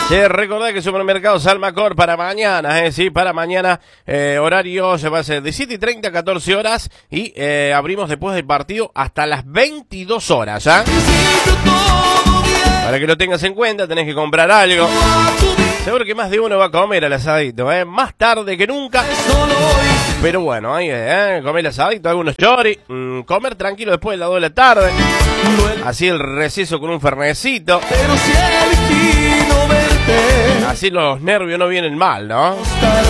Che, recordad que Supermercados Almacor para mañana, sí, para mañana, horario se va a hacer de 7:30 a 14 horas y abrimos después del partido hasta las 22 horas, ¿ah? Para que lo tengas en cuenta, tenés que comprar algo. Seguro que más de uno va a comer al asadito, más tarde que nunca. Pero bueno, ahí comer el asadito, algunos choris, comer tranquilo después de las 2 de la tarde. Así el receso con un fernecito. Así los nervios no vienen mal, ¿no?